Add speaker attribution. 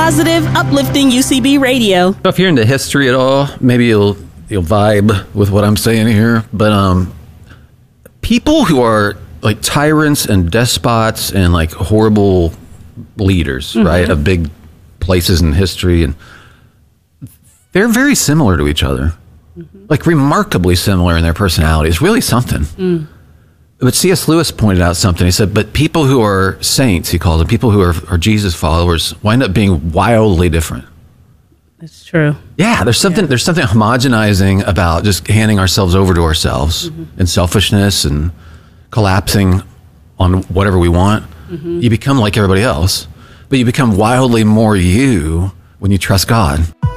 Speaker 1: positive, uplifting UCB radio.
Speaker 2: So if you're into history at all, maybe you'll vibe with what I'm saying here. But people who are like tyrants and despots and like horrible leaders, right, of big places in history, and they're very similar to each other, like remarkably similar in their personality. It's really something. But C.S. Lewis pointed out something. He said, but people who are saints, he calls them, people who are Jesus followers, wind up being wildly different.
Speaker 1: That's true.
Speaker 2: Yeah, there's something homogenizing about just handing ourselves over to ourselves and selfishness and collapsing on whatever we want. You become like everybody else, but you become wildly more you when you trust God.